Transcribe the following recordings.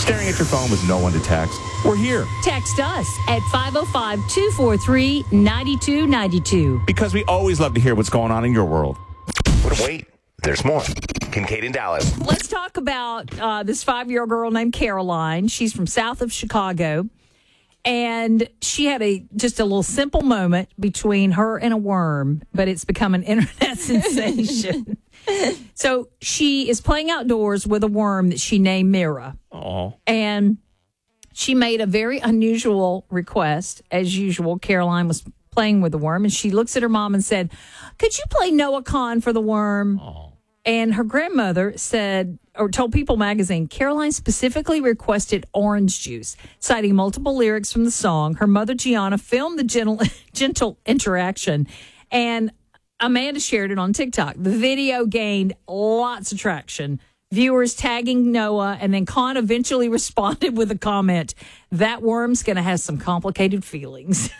staring at your phone with no one to text? We're here. Text us at 505-243-9292. Because we always love to hear what's going on in your world. But wait, there's more. Kincaid in Dallas. Let's talk about this 5-year-old girl named Caroline. She's from south of Chicago. And she had just a little simple moment between her and a worm, but it's become an internet sensation. So she is playing outdoors with a worm that she named Mira. Oh. And she made a very unusual request. As usual, Caroline was playing with the worm, and she looks at her mom and said, "Could you play Noah Kahn for the worm?" Oh. And her grandmother said, or told People magazine, Caroline specifically requested orange juice, citing multiple lyrics from the song. Her mother, Gianna, filmed the gentle interaction, and Amanda shared it on TikTok. The video gained lots of traction. Viewers tagging Noah, and then Kahn eventually responded with a comment, "That worm's going to have some complicated feelings."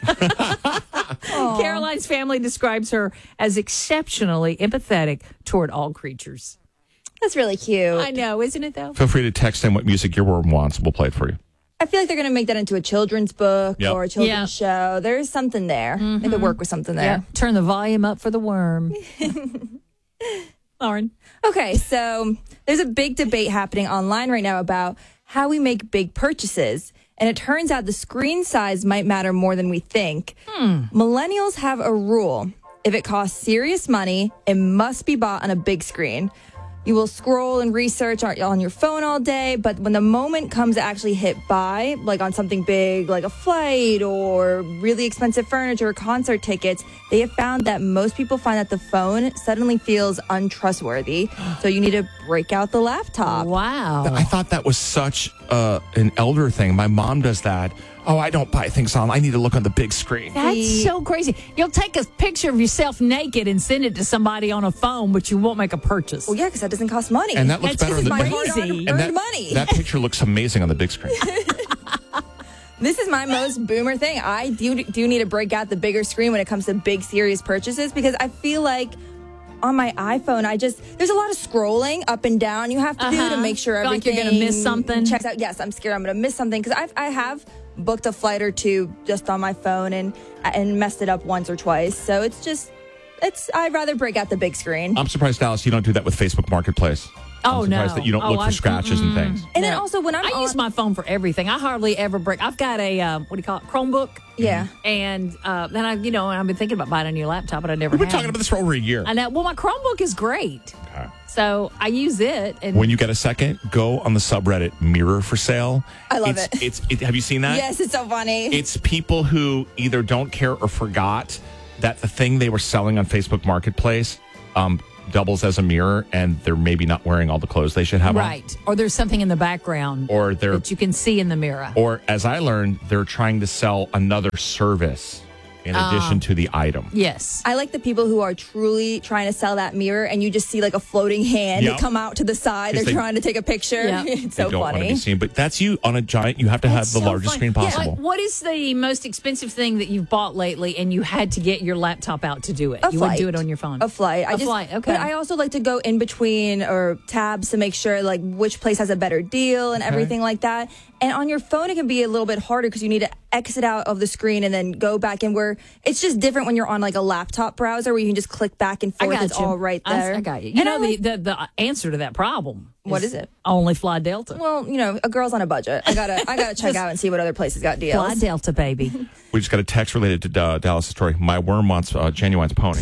Caroline's family describes her as exceptionally empathetic toward all creatures. That's really cute. I know, isn't it, though? Feel free to text in what music your worm wants. We'll play it for you. I feel like they're going to make that into a children's book or a children's show. There's something there. They could work with something there. Yeah. Turn the volume up for the worm. Lauren. Okay, so there's a big debate happening online right now about how we make big purchases. And it turns out the screen size might matter more than we think. Millennials have a rule. If it costs serious money, it must be bought on a big screen. You will scroll and research on your phone all day, but when the moment comes to actually hit buy, like on something big like a flight or really expensive furniture or concert tickets, they have found that most people find that the phone suddenly feels untrustworthy. So you need to break out the laptop. Wow. I thought that was such an elder thing. My mom does that. Oh, I don't buy things on. I need to look on the big screen. That's so crazy. You'll take a picture of yourself naked and send it to somebody on a phone, but you won't make a purchase. Well, yeah, because that doesn't cost money. And that looks better on the my big hard-earned and money. That picture looks amazing on the big screen. This is my most boomer thing. I do need to break out the bigger screen when it comes to big, serious purchases, because I feel like on my iPhone, there's a lot of scrolling up and down you have to do to make sure Feel everything like you're going to miss something. checks out. Yes, I'm scared I'm going to miss something, because I have booked a flight or two just on my phone and messed it up once or twice. So I'd rather break out the big screen. I'm surprised, Dallas, you don't do that with Facebook Marketplace. Oh, I'm surprised no. that you don't look for scratches and things. And then also when I use my phone for everything. I hardly ever break. I've got a what do you call it? Chromebook. Yeah. And then I've been thinking about buying a new laptop, but I never. We've been have. talking about this for over a year. I know. Well, my Chromebook is great, so I use it. And when you get a second, go on the subreddit Mirror for Sale. I love it. Have you seen that? Yes, it's so funny. It's people who either don't care or forgot that the thing they were selling on Facebook Marketplace doubles as a mirror, and they're maybe not wearing all the clothes they should have on. Right. Or there's something in the background or that you can see in the mirror. Or, as I learned, they're trying to sell another service in addition to the item. Yes. I like the people who are truly trying to sell that mirror, and you just see like a floating hand come out to the side. They're trying to take a picture. Yep. It's so they don't funny. want to be seen, but that's you on a giant. You have to have the largest screen possible. Yeah, like, what is the most expensive thing that you've bought lately, and you had to get your laptop out to do it? A you flight. wouldn't do it on your phone. A flight. Flight. Okay. But I also like to go in between or tabs to make sure like which place has a better deal and everything like that. And on your phone, it can be a little bit harder because you need to exit out of the screen and then go back in, where it's just different when you're on like a laptop browser where you can just click back and forth. It's all right there. I got you. You know the answer to that problem. What is it? Only Fly Delta. Well, a girl's on a budget. I gotta check out and see what other places got deals. Fly Delta, baby. We just got a text related to Dallas' story. My worm wants Genuine's pony.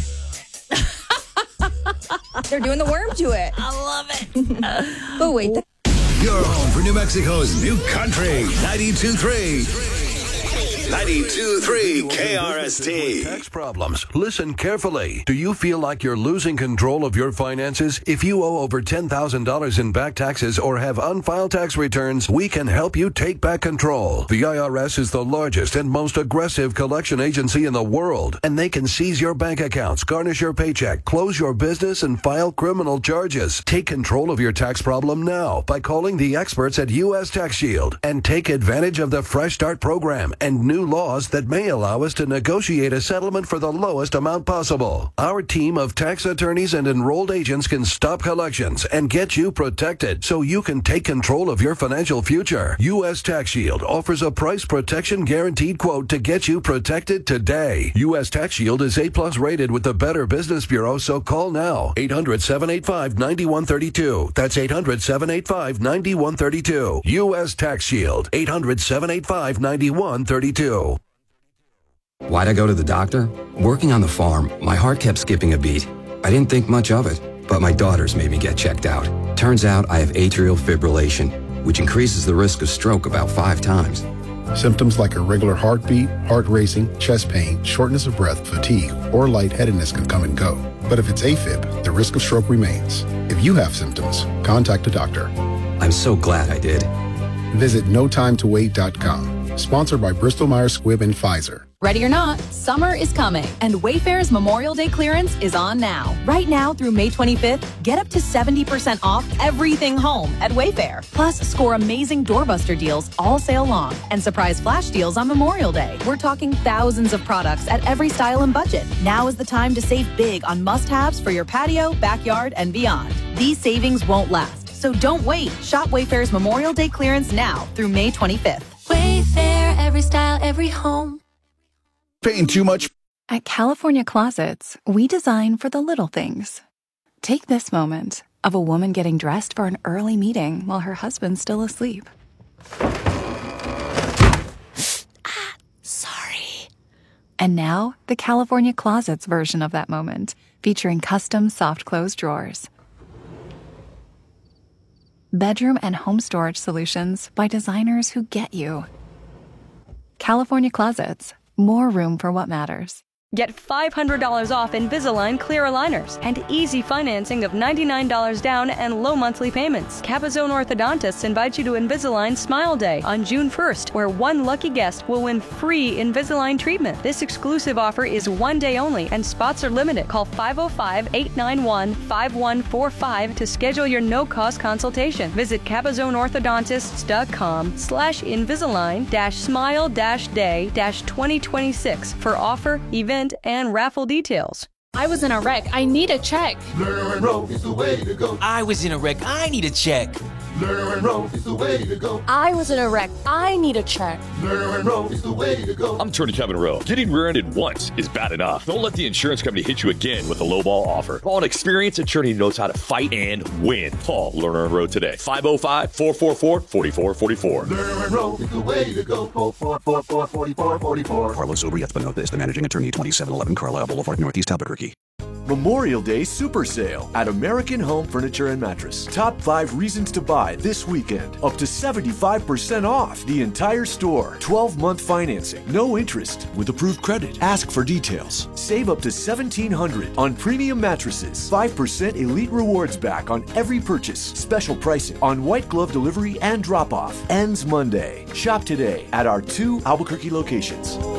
They're doing the worm to it. I love it. But wait. You're home for New Mexico's new country, 92.3. 92.3 KRST. Tax problems. Listen carefully. Do you feel like you're losing control of your finances? If you owe over $10,000 in back taxes or have unfiled tax returns, we can help you take back control. The IRS is the largest and most aggressive collection agency in the world, and they can seize your bank accounts, garnish your paycheck, close your business, and file criminal charges. Take control of your tax problem now by calling the experts at U.S. Tax Shield and take advantage of the Fresh Start program and new new laws that may allow us to negotiate a settlement for the lowest amount possible. Our team of tax attorneys and enrolled agents can stop collections and get you protected so you can take control of your financial future. U.S. Tax Shield offers a price protection guaranteed quote to get you protected today. U.S. Tax Shield is A+ rated with the Better Business Bureau, so call now. 800-785-9132. That's 800-785-9132. U.S. Tax Shield. 800-785-9132. Why'd I go to the doctor? Working on the farm, my heart kept skipping a beat. I didn't think much of it, but my daughters made me get checked out. Turns out I have atrial fibrillation, which increases the risk of stroke about 5 times. Symptoms like irregular heartbeat, heart racing, chest pain, shortness of breath, fatigue, or lightheadedness can come and go. But if it's AFib, the risk of stroke remains. If you have symptoms, contact a doctor. I'm so glad I did. Visit notimetowait.com. Sponsored by Bristol-Myers Squibb and Pfizer. Ready or not, summer is coming, and Wayfair's Memorial Day clearance is on now. Right now through May 25th, get up to 70% off everything home at Wayfair. Plus, score amazing doorbuster deals all sale long and surprise flash deals on Memorial Day. We're talking thousands of products at every style and budget. Now is the time to save big on must-haves for your patio, backyard, and beyond. These savings won't last, so don't wait. Shop Wayfair's Memorial Day clearance now through May 25th. Wayfair, every style, every home. Paying too much? At California Closets, we design for the little things. Take this moment of a woman getting dressed for an early meeting while her husband's still asleep. Sorry. And now, the California Closets version of that moment, featuring custom soft close drawers. Bedroom and home storage solutions by designers who get you. California Closets. More room for what matters. Get $500 off Invisalign clear aligners and easy financing of $99 down and low monthly payments. Capizone Orthodontists invite you to Invisalign Smile Day on June 1st, where one lucky guest will win free Invisalign treatment. This exclusive offer is one day only and spots are limited. Call 505-891-5145 to schedule your no-cost consultation. Visit CapizoneOrthodontists.com/Invisalign-Smile-Day-2026 for offer, event, and raffle details. I was in a wreck. I need a check. Lerner and Rowe is the way to go. I was in a wreck. I need a check. Lerner and Rowe is the way to go. I was in a wreck. I need a check. Lerner and Rowe is the way to go. I'm Attorney Kevin Rowe. Getting rear-ended once is bad enough. Don't let the insurance company hit you again with a lowball offer. Call an experienced attorney who knows how to fight and win. Call Lerner and Rowe today. 505-444-4444. Lerner and Rowe is the way to go. 444-4444. Carlos Obrieth Benotez, the managing attorney, 2711 Carlisle Boulevard, Northeast Albuquerque. Memorial Day Super Sale at American Home Furniture and Mattress. Top 5 reasons to buy this weekend. Up to 75% off the entire store. 12-month financing. No interest with approved credit. Ask for details. Save up to $1,700 on premium mattresses. 5% Elite Rewards back on every purchase. Special pricing on white glove delivery and drop-off. Ends Monday. Shop today at our 2 Albuquerque locations.